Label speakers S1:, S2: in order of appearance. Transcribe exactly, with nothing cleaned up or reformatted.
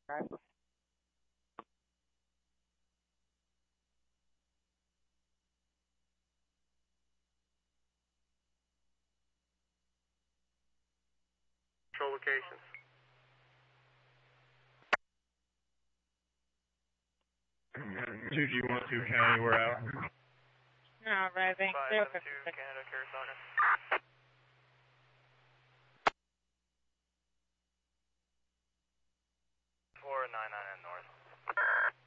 S1: Control locations.
S2: two G one two County, we're out.
S3: All right, thanks.
S1: five seven two Canada, Carisaka.